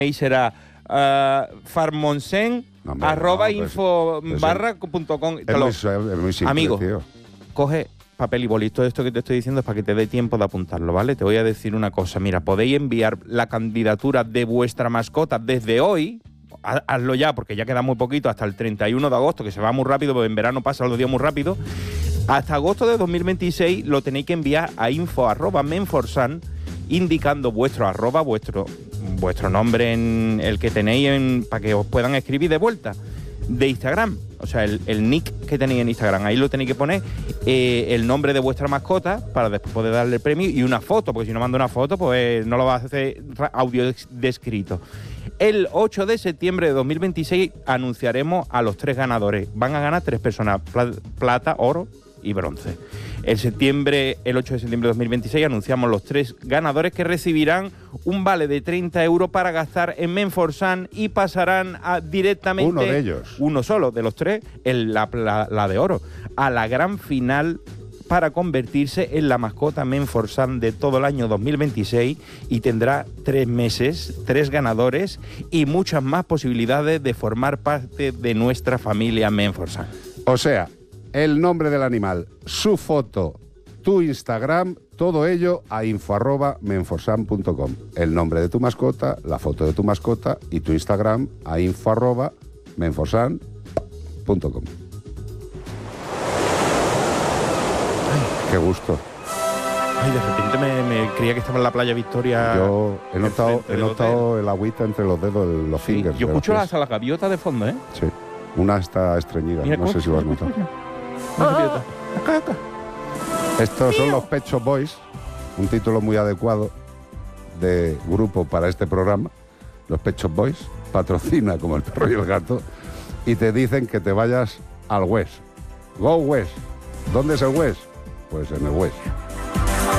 Ahí será farmonsen@info.com. Es muy simple, amigo, tío. coge papel y boli. Todo esto que te estoy diciendo es para que te dé tiempo de apuntarlo, ¿vale? Te voy a decir una cosa. Mira, podéis enviar la candidatura de vuestra mascota desde hoy. Hazlo ya, porque ya queda muy poquito, hasta el 31 de agosto, que se va muy rápido, porque en verano pasan los días muy rápido. Hasta agosto de 2026 lo tenéis que enviar a info@menforsan, indicando vuestro arroba, vuestro nombre en el que tenéis para que os puedan escribir de vuelta, de Instagram. O sea, el nick que tenéis en Instagram, ahí lo tenéis que poner, el nombre de vuestra mascota para después poder darle el premio y una foto, porque si no mando una foto, pues no lo vas a hacer audio descrito. El 8 de septiembre de 2026 anunciaremos a los 3 ganadores. Van a ganar 3 personas, plata, oro y bronce. El 8 de septiembre de 2026 anunciamos los 3 ganadores que recibirán un vale de 30 euros para gastar en Menforsan y pasarán directamente... Uno de ellos. Uno solo de los 3, la de oro, a la gran final para convertirse en la mascota Menforsan de todo el año 2026 y tendrá 3 meses, 3 ganadores y muchas más posibilidades de formar parte de nuestra familia Menforsan. O sea, el nombre del animal, su foto, tu Instagram, todo ello a info@menforsan.com. El nombre de tu mascota, la foto de tu mascota y tu Instagram a info@menforsan.com. Qué gusto. Ay, de repente me creía que estaba en la playa Victoria. Yo he notado el agüita entre los dedos, los fingers. Yo escucho las gaviotas de fondo, ¿eh? Sí. Una está estreñida, Mira, no sé si lo has notado. Estos son los Pet Shop Boys, un título muy adecuado de grupo para este programa. Los Pet Shop Boys patrocina como el perro y el gato y te dicen que te vayas al West. Go West. ¿Dónde es el West? Pues en el West.